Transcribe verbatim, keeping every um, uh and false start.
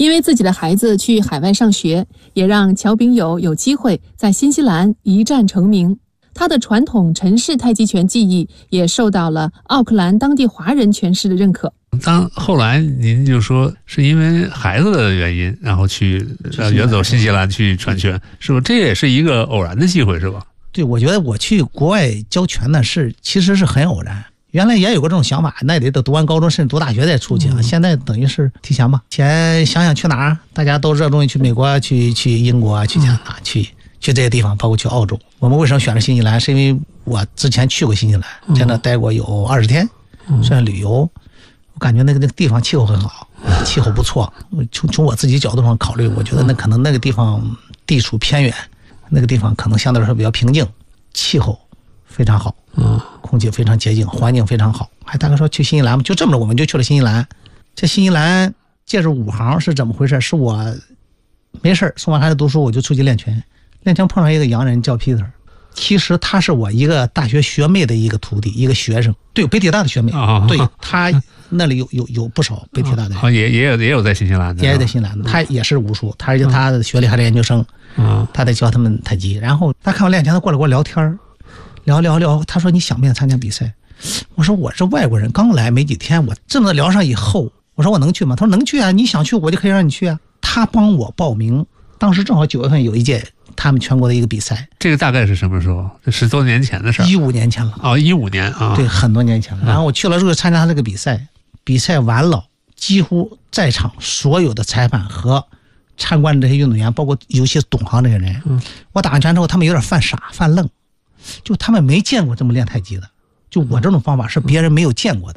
因为自己的孩子去海外上学，也让乔炳友有机会在新西兰一战成名。他的传统陈氏太极拳技艺也受到了奥克兰当地华人拳师的认可。 当后来您就说是因为孩子的原因，然后去呃远走新西兰去传拳，是不是？这也是一个偶然的机会，是吧？ 对，我觉得我去国外教拳呢，是其实是很偶然。原来也有过这种想法，那得得读完高中甚至读大学再出去啊。嗯、现在等于是提前吧，前想想去哪儿，大家都热衷于去美国、去去英国、去加拿大、嗯、去去这些地方，包括去澳洲。我们为什么选择新西兰？是因为我之前去过新西兰，在那待过有二十天，算旅游。我感觉那个那个地方气候很好，气候不错。从从我自己角度上考虑，我觉得那可能那个地方地处偏远，那个地方可能相对来说比较平静，气候非常好，嗯，空气非常洁净，环境非常好。还大概说去新西兰嘛，就这么着我们就去了新西兰。这新西兰借助武行是怎么回事？是我没事送完孩子读书，我就出去练拳，练拳碰上一个洋人叫 Peter。其实他是我一个大学学妹的一个徒弟，一个学生，对，北体大的学妹，哦、对他那里有有有不少北体大的人， 哦、也也有也有在新西兰的， 也有在新西兰的，他也是武术，他而且他的学历还是研究生，嗯，他在教他们太极。然后他看我练拳，他过来跟我聊天，聊聊聊，他说你想不想参加比赛？我说我是外国人，刚来没几天，我这么聊上以后，我说我能去吗？他说能去啊，你想去我就可以让你去啊。他帮我报名，当时正好九月份有一届。他们全国的一个比赛， 这个大概是什么时候？这十多年前的事儿， 一五年前了。 哦，一五年啊， 对，很多年前了。然后我去了之后参加他这个比赛，比赛完了，几乎在场所有的裁判和参观的这些运动员，包括尤其是懂行这些人，嗯、我打完拳之后，他们有点犯傻、犯愣，就他们没见过这么练太极的，就我这种方法是别人没有见过的。